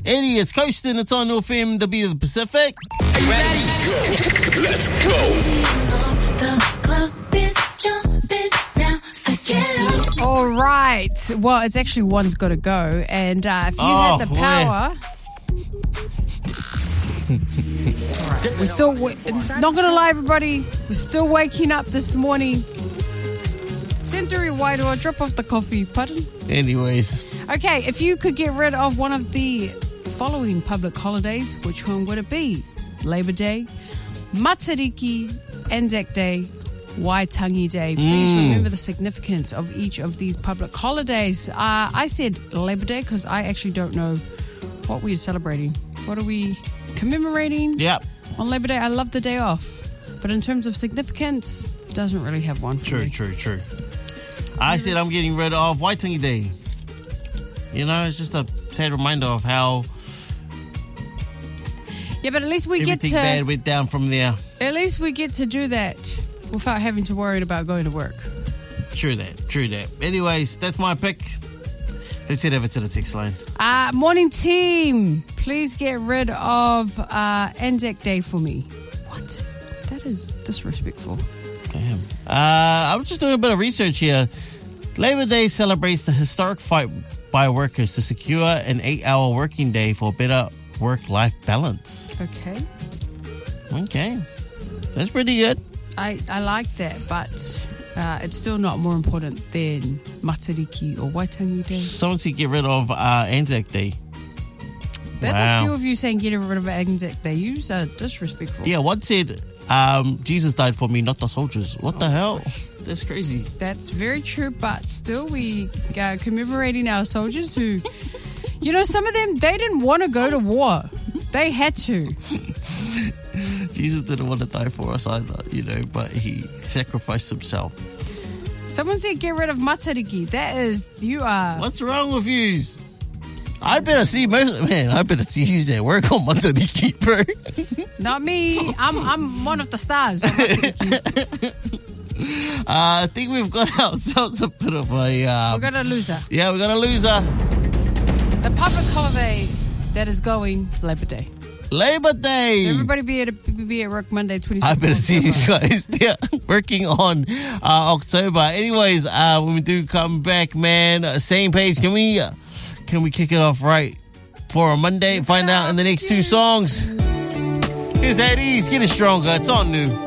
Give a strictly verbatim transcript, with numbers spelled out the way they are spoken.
Eddie, it's coasting. It's on North F M, the beat of the Pacific. Are you ready? Go. Let's go. The club is jumping now, so get up. All right. Well, it's actually one's got to go. And uh, if you Oh, had the power... We're still... wa- Not going to lie, everybody. We're still waking up this morning. Send through your white or drop off the coffee. Pardon? Anyways, Okay, if you could get rid of one of the following public holidays, which one would it be? Labor Day, Matariki, Anzac Day, Waitangi Day. Please Mm. remember the significance of each of these public holidays. Uh, I said Labor Day because I actually don't know what we're celebrating. What are we commemorating yep. on Labor Day? I love the day off. But in terms of significance, doesn't really have one for True, me. true, true. I said I'm getting rid of Waitangi Day. You know, it's just a sad reminder of how Yeah, but at least we get everything to... bad went down from there. At least we get to do that without having to worry about going to work. True that, true that. Anyways, that's my pick. Let's head over to the text line. Uh, morning team, please get rid of uh, Anzac Day for me. What? That is disrespectful. Damn. Uh, I was just doing a bit of research here. Labor Day celebrates the historic fight by workers to secure an eight-hour working day for better work-life balance. Okay. Okay. That's pretty good. I, I like that, but uh, it's still not more important than Matariki or Waitangi Day. Someone said get rid of uh, Anzac Day. That's Wow. a few of you saying get rid of Anzac Day. You are disrespectful. Yeah, one said um, Jesus died for me, not the soldiers. What the hell? That's crazy. That's very true, but still we are commemorating our soldiers who, you know, some of them, they didn't want to go to war. They had to. Jesus didn't want to die for us either, you know, but he sacrificed himself. Someone said get rid of Matariki. That is, you are... What's wrong with yous? I better see, most, man, I better see yous at work on Matariki, bro. Not me. I'm I'm one of the stars. of Matariki. Uh, I think we've got ourselves a bit of a... Um, We got a loser. yeah, we got a loser. The public holiday that is going Labor Day. Labor Day. So everybody be at, be at work Monday, I twenty-sixth. better see these guys. They're working on uh, October. Anyways, uh, when we do come back, man, uh, same page. Can we uh, can we kick it off right for a Monday? Find out in the next two songs. Here's that ease. Get it stronger. It's on new.